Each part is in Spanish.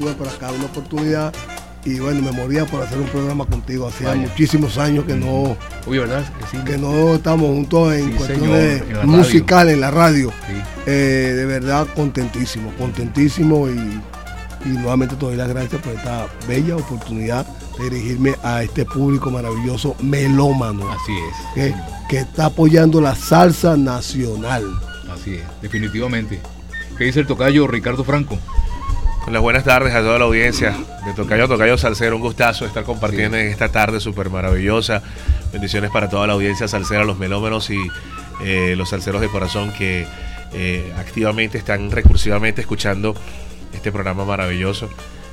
tuve por acá una oportunidad y bueno, me moría por hacer un programa contigo. Hacía Vaya. muchísimos años que no, Uy, ¿verdad? Sí. que no estamos juntos en Sí, cuestiones señor, en la musicales en la radio. Sí. De verdad contentísimo y nuevamente te doy las gracias por esta bella oportunidad de dirigirme a este público maravilloso melómano Así es. que está apoyando la salsa nacional. Así es, definitivamente. ¿Qué dice el tocayo Ricardo Franco? Hola, buenas tardes a toda la audiencia de Tocayo a Tocayo Salsero. Un gustazo estar compartiendo en esta tarde súper maravillosa. Bendiciones para toda la audiencia salsera, los melómanos y los salseros de corazón que activamente están recursivamente escuchando este programa maravilloso.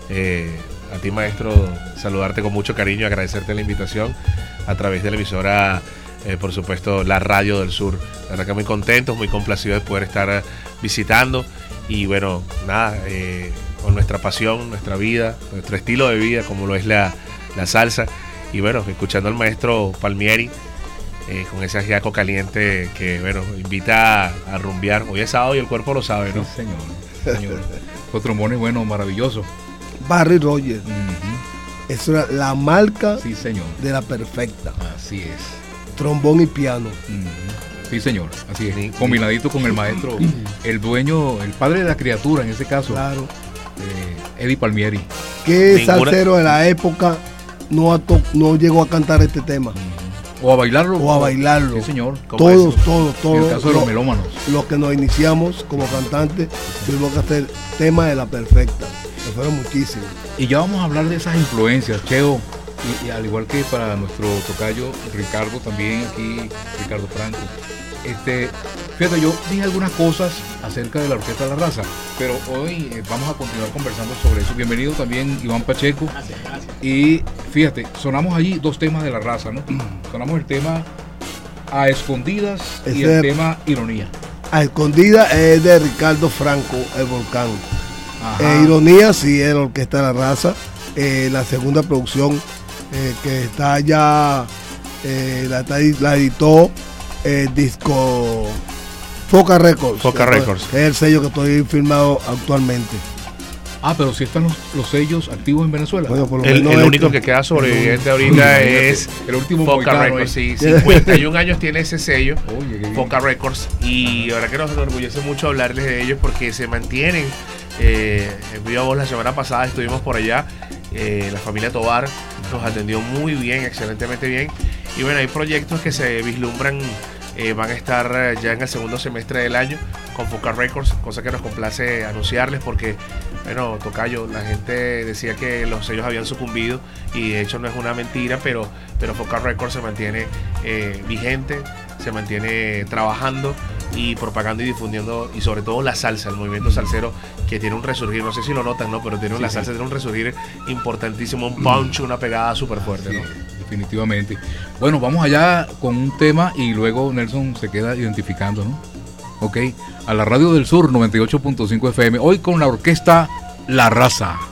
A ti, maestro, saludarte con mucho cariño, agradecerte la invitación a través de la emisora, por supuesto, la Radio del Sur. La verdad que muy contentos, muy complacidos de poder estar visitando y bueno, nada, con nuestra pasión, nuestra vida, nuestro estilo de vida, como lo es la salsa. Y bueno, escuchando al maestro Palmieri, con ese ajiaco caliente que, bueno, invita a rumbear. Hoy es sábado y el cuerpo lo sabe, ¿no? Sí, señor. Los trombones, bueno, maravilloso. Barry Rogers, eso era la marca Sí, señor. de la perfecta. Así es. Trombón y piano. Sí, señor. Así es. Combinadito con el maestro, el dueño, el padre de la criatura, en ese caso, Claro. Eddie Palmieri. ¿Qué salsero de la época no llegó a cantar este tema? O a bailarlo. O a bailarlo. Sí, señor. Todos. En el caso de los melómanos. Los que nos iniciamos como cantantes, tuvimos que hacer tema de la perfecta. Que fueron muchísimos. Y ya vamos a hablar de esas influencias, Cheo. Y al igual que para nuestro tocayo Ricardo, también aquí, Ricardo Franco. Fíjate, yo dije algunas cosas acerca de la Orquesta La Raza, pero hoy vamos a continuar conversando sobre eso. Bienvenido también Iván Pacheco. Gracias. Y fíjate, sonamos allí dos temas de La Raza, ¿no? Sonamos el tema A Escondidas y el tema Ironía. A Escondida es de Ricardo Franco, El Volcán. Ajá. Ironía sí es la Orquesta de La Raza. La segunda producción que está ya, la editó disco Foca Records. Foca Records. Es el sello que estoy firmado actualmente. Pero sí están los sellos activos en Venezuela. Bueno, por lo El menos único que queda sobreviviente ahorita es el último Foca mohicano, Records. Sí, 51 años tiene ese sello, Oye, qué bien. Foca Records. Y la verdad que nos enorgullece mucho hablarles de ellos porque se mantienen. En Viva Voz la semana pasada estuvimos por allá. La familia Tobar nos atendió muy bien, excelentemente bien. Y bueno, hay proyectos que se vislumbran, van a estar ya en el segundo semestre del año con Foca Records, cosa que nos complace anunciarles porque, bueno, tocayo, la gente decía que los sellos habían sucumbido y de hecho no es una mentira, pero Foca Records se mantiene vigente, se mantiene trabajando y propagando y difundiendo, y sobre todo la salsa, el movimiento salsero que tiene un resurgir, no sé si lo notan, ¿no? Pero tiene la salsa tiene un resurgir importantísimo, un punch, una pegada súper fuerte, ¿no? Definitivamente. Bueno, vamos allá con un tema y luego Nelson se queda identificando, ¿no? Ok, a la Radio del Sur 98.5 FM, hoy con la Orquesta La Raza.